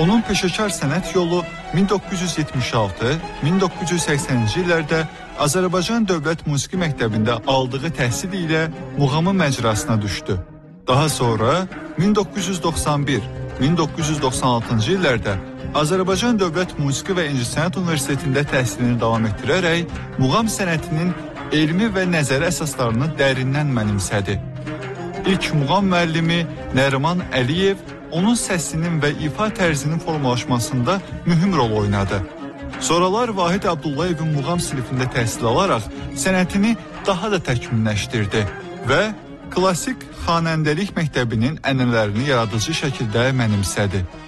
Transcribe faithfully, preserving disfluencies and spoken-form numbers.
Onun peşəkar sənət yolu min doqquz yüz yetmiş altı - min doqquz yüz səksəninci illərdə Azərbaycan Dövlət Musiqi Məktəbində aldığı təhsil ilə muğamın məcrasına düşdü. Daha sonra min doqquz yüz doxsan bir - min doqquz yüz doxsan altıncı illərdə Azərbaycan Dövlət Musiqi və İncəsənət Universitetində təhsilini davam etdirərək muğam sənətinin elmi və nəzəri əsaslarını dərindən mənimsədi. İlk muğam müəllimi Nəriman Əliyev onun səsinin və ifa tərzinin formalaşmasında mühüm rol oynadı. Sonralar Vahid Abdullayevin muğam sinifində təhsil alaraq sənətini daha da təkmilləşdirdi və klassik xanəndəlik məktəbinin ənənələrini yaradıcı şəkildə mənimsədi.